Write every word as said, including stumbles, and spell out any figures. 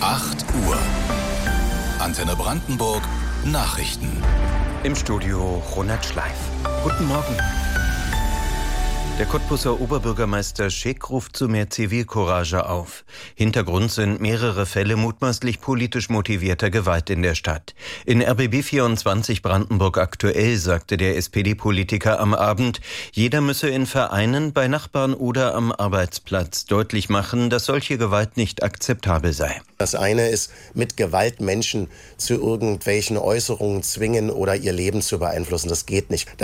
acht Uhr. Antenne Brandenburg Nachrichten. Im Studio Ronald Schleif. Guten Morgen. Der Cottbuser Oberbürgermeister Schick ruft zu mehr Zivilcourage auf. Hintergrund sind mehrere Fälle mutmaßlich politisch motivierter Gewalt in der Stadt. In R B B vierundzwanzig Brandenburg aktuell sagte der S P D-Politiker am Abend, jeder müsse in Vereinen, bei Nachbarn oder am Arbeitsplatz deutlich machen, dass solche Gewalt nicht akzeptabel sei. Das eine ist, mit Gewalt Menschen zu irgendwelchen Äußerungen zwingen oder ihr Leben zu beeinflussen. Das geht nicht.